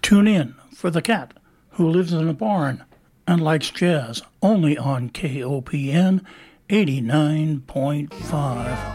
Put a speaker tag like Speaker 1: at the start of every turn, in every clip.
Speaker 1: Tune in for the cat who lives in a barn and likes jazz only on KOPN 89.5.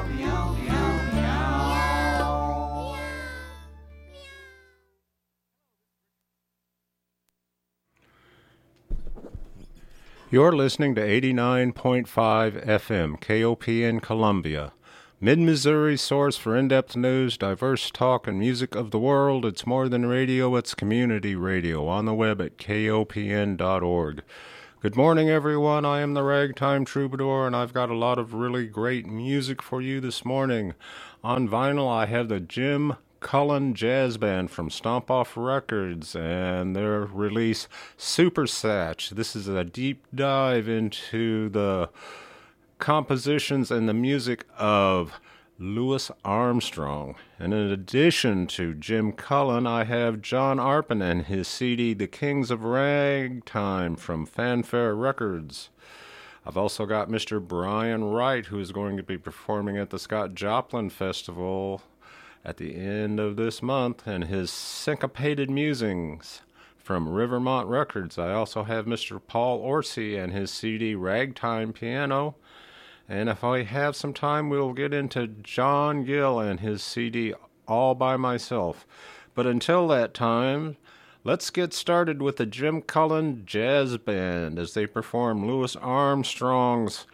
Speaker 2: You're listening to 89.5 FM, KOPN Columbia. Mid-Missouri source for in-depth news, diverse talk, and music of the world. It's more than radio, it's community radio. On the web at kopn.org. Good morning, everyone. I am the Ragtime Troubadour, and I've got a lot of really great music for you this morning. On vinyl, I have the Jim Cullen Jazz Band from Stomp Off Records and their release Super Satch. This is a deep dive into the compositions and the music of Louis Armstrong. And in addition to Jim Cullen, I have John Arpin and his CD The Kings of Ragtime from Fanfare Records. I've also got Mr. Brian Wright, who is going to be performing at the Scott Joplin Festival at the end of this month, and his Syncopated Musings from Rivermont Records. I also have Mr. Paul Orsi and his CD Ragtime Piano. And if I have some time, we'll get into John Gill and his CD All By Myself. But until that time, let's get started with the Jim Cullen Jazz Band as they perform Louis Armstrong's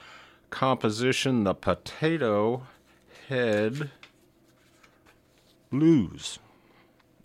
Speaker 2: composition, The Potato Head Blues.